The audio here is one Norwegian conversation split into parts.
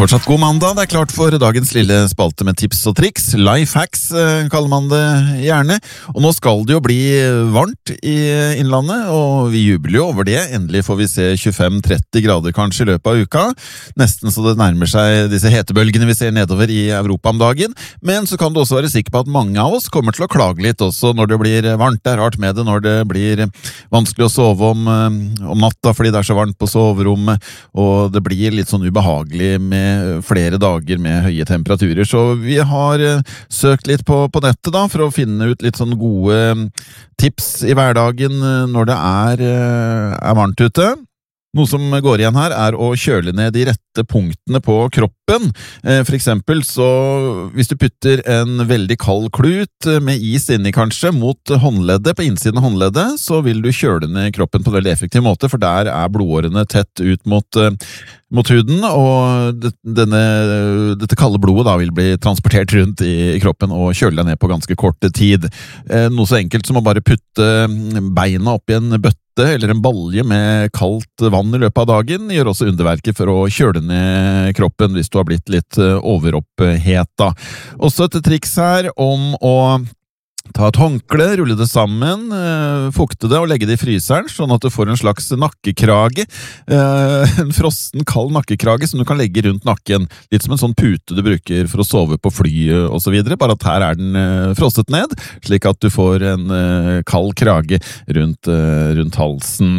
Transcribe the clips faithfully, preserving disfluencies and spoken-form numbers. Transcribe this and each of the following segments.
Fortsatt god mandag, det er klart for dagens lille spalte med tips og triks. Life hacks kaller man det gjerne. Og nå skal det jo bli varmt i innlandet, og vi jubler jo over det. Endelig får vi se tjuefem til tretti grader kanskje i løpet av uka. Nesten så det nærmer seg disse hetebølgene vi ser nedover i Europa om dagen. Men så kan du også være sikker på at mange av oss kommer til å klage litt også når det blir varmt. Det er rart med det når det blir vanskelig å sove om, om natta fordi det er så varmt på soverommet, og det blir litt sånn ubehagelig med flere dager med høye temperaturer. Så vi har søkt litt på, på nettet da, for å finne ut litt sånn gode tips i hverdagen når det er, er varmt ute. Noe som går igjen her er å kjøle ned de rette punktene på kroppen. For eksempel så hvis du putter en veldig kald klut med is inni kanskje mot håndleddet, på innsiden av håndleddet, så vil du kjøle ned kroppen på en veldig effektiv måte, for der er blodårene tett ut mot, mot huden, og denne, dette kalde blodet da vil bli transportert rundt i kroppen og kjøle deg ned på ganske kort tid. Noe så enkelt som å bare putte beina opp i en bøtte eller en balje med kaldt vann i løpet av dagen gjør også underverket for å kjøle ned kroppen hvis du har blitt litt overoppheta. Også et triks her om å ta et håndkle, rulle det sammen, fukte det og legge det i fryseren, sånn at du får en slags nakkekrage, en frossen, kald nakkekrage som du kan legge rundt nakken, litt som en sånn pute du bruker for å sove på fly og så videre, bare at her er den frosset ned, slik at du får en kald krage rundt, rundt halsen.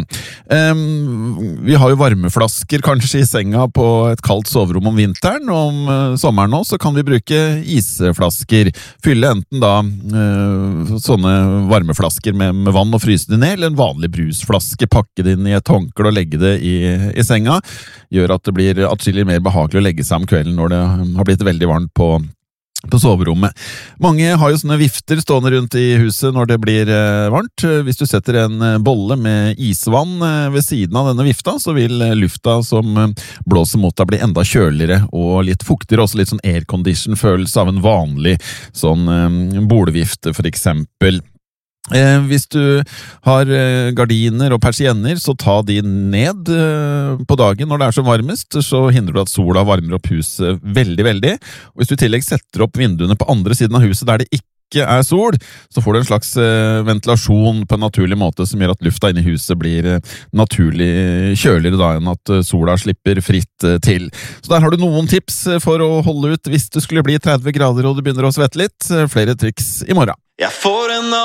Vi har jo varmeflasker kanskje i senga på et kaldt soverom om vinteren, og om sommeren nå så kan vi bruke isflasker, fylle enten da sånne varmeflasker med, med vann og fryse det ned, eller en vanlig brusflaske, pakke det inn i et håndkle og legge det i, i senga, gjør at det blir atskillig mer behagelig å legge seg om kvelden når det har blitt veldig varmt på på soverommet. Mange har jo sånne vifter stående rundt i huset når det blir varmt. Hvis du setter en bolle med isvann ved siden av denne vifta, så vil lufta som blåser mot deg bli enda kjøligere og litt fuktigere, også litt sånn aircondition følelse av en vanlig sånn bolvifte for eksempel. Eh, hvis du har eh, gardiner og persienner, så ta de ned eh, på dagen når det er som varmest, så hindrer du at sola varmer opp huset veldig, veldig. Og hvis du i tillegg setter opp vinduene på andre siden av huset der det ikke er sol, så får du en slags eh, ventilasjon på en naturlig måte som gjør at lufta inne i huset blir eh, naturlig kjøligere da enn at eh, sola slipper fritt eh, til. Så der har du noen tips for å holde ut hvis det skulle bli tretti grader og du begynner å svette litt. Flere triks i morgen. Jeg får en